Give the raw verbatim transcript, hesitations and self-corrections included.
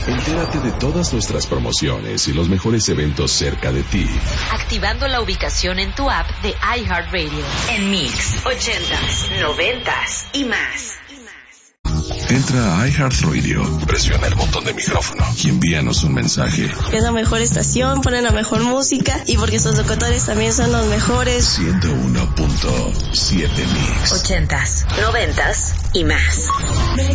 Entérate de todas nuestras promociones y los mejores eventos cerca de ti. Activando la ubicación en tu app de iHeartRadio. En Mix, ochentas, noventas y más. Entra a iHeartRadio, presiona el botón de micrófono y envíanos un mensaje. Es la mejor estación, ponen la mejor música y porque sus locutores también son los mejores. ciento uno punto siete Mix. Ochentas, noventas y más.